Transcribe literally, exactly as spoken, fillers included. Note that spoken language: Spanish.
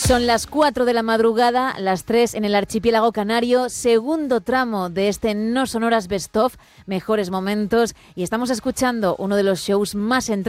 Son las cuatro de la madrugada, las tres en el archipiélago canario, segundo tramo de este No Sonoras Best Of, mejores momentos, y estamos escuchando uno de los shows más entretenidos